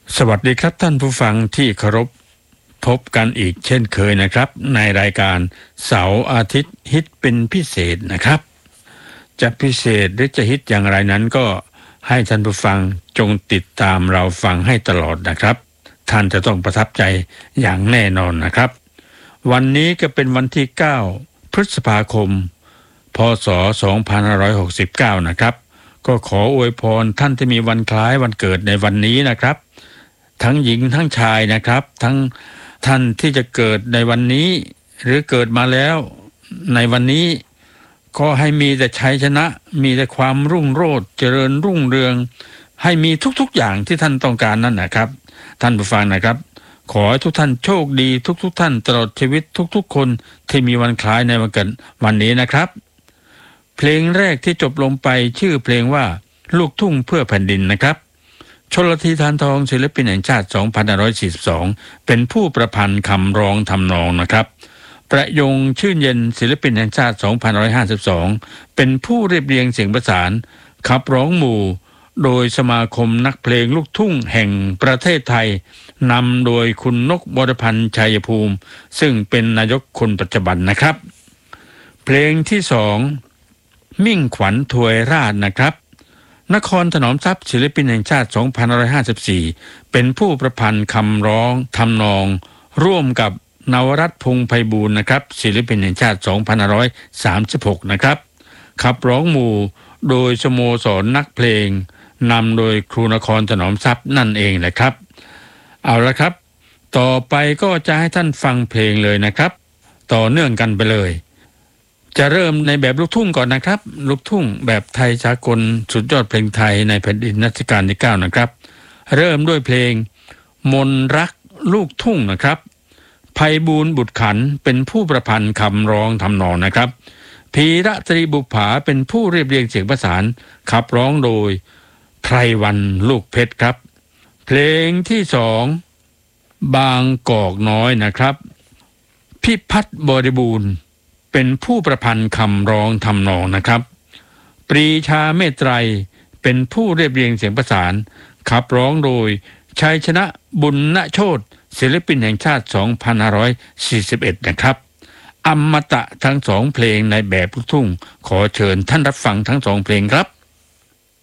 สวัสดีครับท่านผู้ฟังที่เคารพพบกันอีกเช่นเคยนะครับในรายการเสาร์อาทิตย์ฮิตเป็นพิเศษนะครับจะพิเศษหรือจะฮิตอย่างไรนั้นก็ให้ท่านผู้ฟังจงติดตามเราฟังให้ตลอดนะครับท่านจะต้องประทับใจอย่างแน่นอนนะครับวันนี้ก็เป็นวันที่9พฤษภาคมพศ2569นะครับก็ขออวยพรท่านที่มีวันคล้ายวันเกิดในวันนี้นะครับทั้งหญิงทั้งชายนะครับทั้งท่านที่จะเกิดในวันนี้หรือเกิดมาแล้วในวันนี้ก็ให้มีแต่ชัยชนะมีแต่ความรุ่งโรจน์เจริญรุ่งเรืองให้มีทุกๆอย่างที่ท่านต้องการนั่นนะครับท่านผู้ฟังนะครับขอให้ทุกท่านโชคดีทุกท่านตลอดชีวิตทุกคนที่มีวันคล้ายในวันเกิดวันนี้นะครับเพลงแรกที่จบลงไปชื่อเพลงว่าลูกทุ่งเพื่อแผ่นดินนะครับชลธี ธารทองศิลปินแห่งชาติ2542เป็นผู้ประพันธ์คำร้องทำนองนะครับประยงชื่นเย็นศิลปินแห่งชาติ2552เป็นผู้เรียบเรียงเสียงประสานขับร้องหมู่โดยสมาคมนักเพลงลูกทุ่งแห่งประเทศไทยนำโดยคุณนกวรพันธ์ชัยภูมิซึ่งเป็นนายกคนปัจจุบันนะครับเพลงที่2มิ่งขวัญถวยราชนะครับนครถนอมทรัพย์ศิลปินแห่งชาติ2554เป็นผู้ประพันธ์คำร้องทำนองร่วมกับนวรัตน์พงษ์ไพบูลย์นะครับศิลปินแห่งชาติ2536นะครับขับร้องหมู่โดยสโมสรนักเพลงนำโดยครูนครถนอมทรัพย์นั่นเองแหละครับเอาละครับต่อไปก็จะให้ท่านฟังเพลงเลยนะครับต่อเนื่องกันไปเลยจะเริ่มในแบบลูกทุ่งก่อนนะครับลูกทุ่งแบบไทยสากลสุดยอดเพลงไทยในแผ่นดินรัชกาลที่9นะครับเริ่มด้วยเพลงมนรักลูกทุ่งนะครับไพบูลย์บุตรขันเป็นผู้ประพันธ์คำร้องทำนองนะครับพีระตรีบุปผาเป็นผู้เรียบเรียงเสียงประสานขับร้องโดยไพรวันลูกเพชรครับเพลงที่2บางกอกน้อยนะครับพิพัฒน์บริบูรณ์เป็นผู้ประพันธ์คำร้องทำนองนะครับปรีชาเมตไตรเป็นผู้เรียบเรียงเสียงประสานขับร้องโดยชัยชนะบุญณโชติศิลปินแห่งชาติ2541นะครับอมตะทั้ง2เพลงในแบบลูกทุ่งขอเชิญท่านรับฟังทั้ง2เพลงครับ